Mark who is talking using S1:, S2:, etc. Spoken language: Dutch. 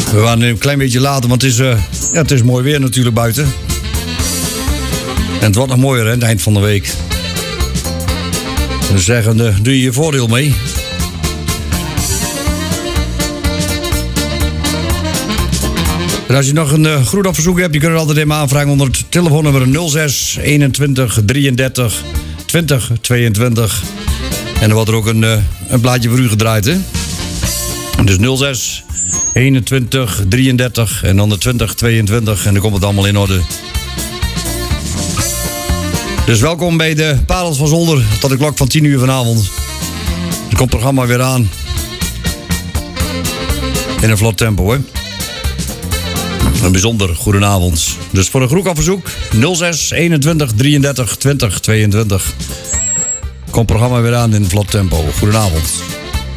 S1: We waren een klein beetje later, want het is mooi weer natuurlijk buiten. En het wordt nog mooier hè, aan het eind van de week. Dus zeggen, doe je je voordeel mee. En als je nog een groet op verzoek hebt, je kunt het altijd even aanvragen onder het telefoonnummer 06 21 33 20 22. En er wordt er ook een plaatje voor u gedraaid, hè? Dus 06 21 33 en dan de 20 22 en dan komt het allemaal in orde. Dus welkom bij de Parels van Zolder tot de klok van 10 uur vanavond. Er komt het programma weer aan. In een vlot tempo, hè? Een bijzonder goedenavond. Dus voor een groet op verzoek 06 21 33 20 22. Komt het programma weer aan in een vlot tempo. Goedenavond.